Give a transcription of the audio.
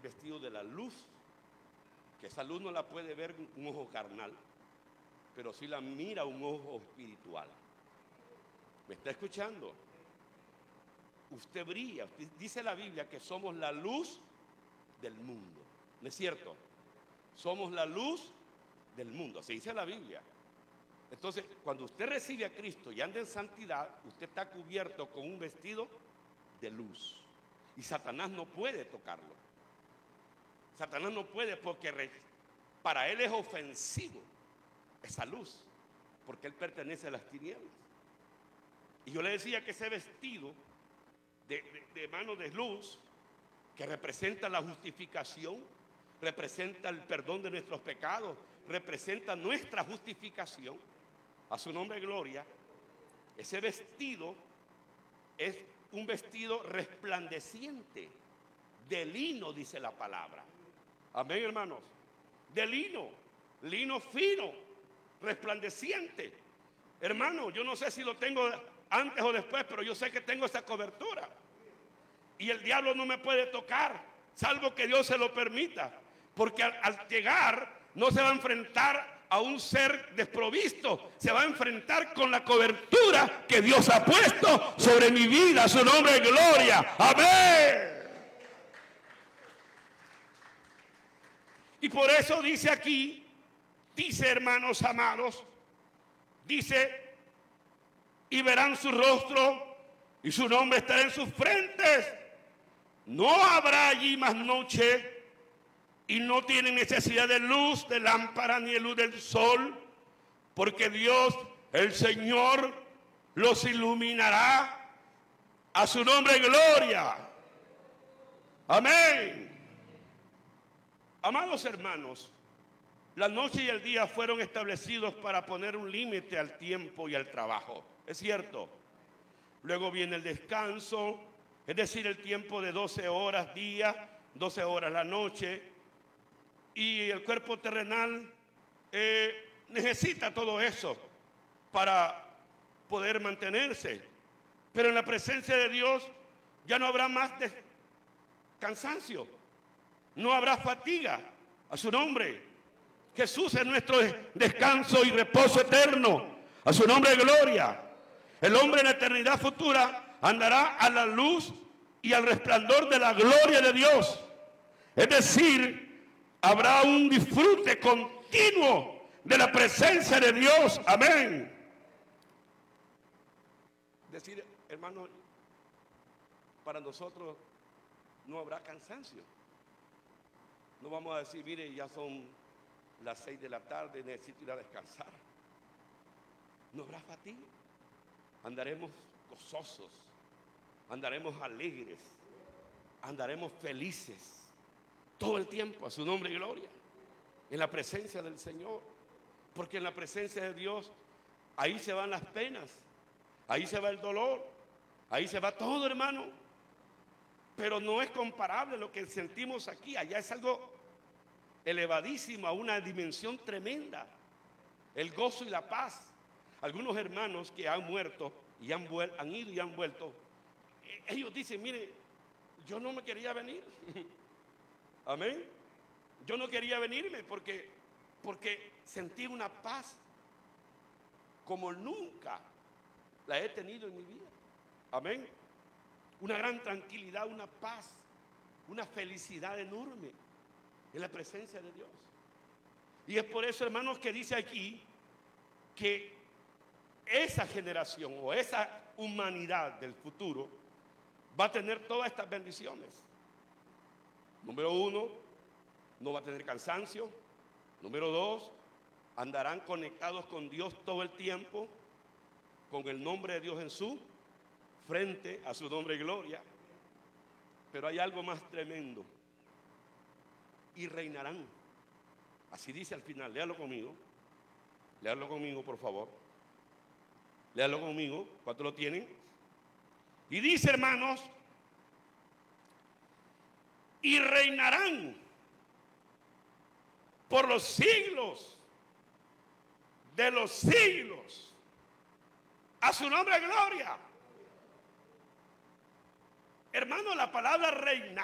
vestido de la luz, que esa luz no la puede ver un ojo carnal, pero sí la mira un ojo espiritual. ¿Me está escuchando? Usted brilla. Dice la Biblia que somos la luz del mundo. ¿No es cierto? Somos la luz del mundo. Así dice la Biblia. Entonces, cuando usted recibe a Cristo y anda en santidad, usted está cubierto con un vestido de luz. Y Satanás no puede tocarlo. Satanás no puede porque para él es ofensivo esa luz, porque él pertenece a las tinieblas. Y yo le decía que ese vestido de mano de luz, que representa la justificación, representa el perdón de nuestros pecados, representa nuestra justificación, a su nombre gloria. Ese vestido es un vestido resplandeciente, de lino, dice la palabra. Amén, hermanos. De lino, lino fino, resplandeciente. Hermano, yo no sé si lo tengo antes o después, pero yo sé que tengo esa cobertura. Y el diablo no me puede tocar, salvo que Dios se lo permita. Porque al llegar no se va a enfrentar a un ser desprovisto, se va a enfrentar con la cobertura que Dios ha puesto sobre mi vida. Su nombre es gloria. Amén. Y por eso dice aquí, dice, hermanos amados, dice, y verán su rostro y su nombre estará en sus frentes. No habrá allí más noche y no tienen necesidad de luz de lámpara ni de luz del sol, porque Dios, el Señor, los iluminará. A su nombre gloria. Amén. Amados hermanos, la noche y el día fueron establecidos para poner un límite al tiempo y al trabajo. Es cierto. Luego viene el descanso, es decir, el tiempo de 12 horas día, 12 horas la noche. Y el cuerpo terrenal necesita todo eso para poder mantenerse. Pero en la presencia de Dios ya no habrá más cansancio, no habrá fatiga. A su nombre. Jesús es nuestro descanso y reposo eterno. A su nombre gloria. El hombre en la eternidad futura andará a la luz y al resplandor de la gloria de Dios. Es decir, habrá un disfrute continuo de la presencia de Dios. Amén. Es decir, hermano, para nosotros no habrá cansancio. No vamos a decir, mire, ya son las 6 de la tarde, necesito ir a descansar. No habrá fatiga. Andaremos gozosos, andaremos alegres, andaremos felices todo el tiempo, a su nombre y gloria, en la presencia del Señor. Porque en la presencia de Dios, ahí se van las penas, ahí se va el dolor, ahí se va todo, hermano. Pero no es comparable lo que sentimos aquí. Allá es algo elevadísimo, a una dimensión tremenda. El gozo y la paz. Algunos hermanos que han muerto y han ido y han vuelto, ellos dicen, mire, yo no me quería venir. Amén. Yo no quería venirme porque sentí una paz como nunca la he tenido en mi vida. Amén. Una gran tranquilidad, una paz, una felicidad enorme en la presencia de Dios. Y es por eso, hermanos, que dice aquí que esa generación o esa humanidad del futuro va a tener todas estas bendiciones. Número 1, no va a tener cansancio. Número 2, andarán conectados con Dios todo el tiempo, con el nombre de Dios en su frente, a su nombre y gloria. Pero hay algo más tremendo. Y reinarán. Así dice al final, léalo conmigo. Léalo conmigo, por favor. Léalo conmigo, ¿cuántos lo tienen? Y dice, hermanos, y reinarán por los siglos de los siglos. A su nombre gloria. Hermano, la palabra reinar